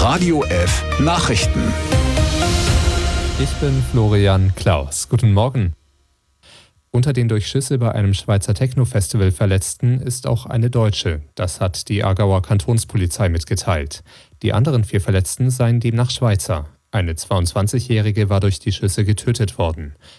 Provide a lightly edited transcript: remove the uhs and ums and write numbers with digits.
Radio F Nachrichten. Ich bin Florian Klaus. Guten Morgen. Unter den durch Schüsse bei einem Schweizer Techno-Festival Verletzten ist auch eine Deutsche. Das hat die Aargauer Kantonspolizei mitgeteilt. Die anderen 4 Verletzten seien demnach Schweizer. Eine 22-Jährige war durch die Schüsse getötet worden.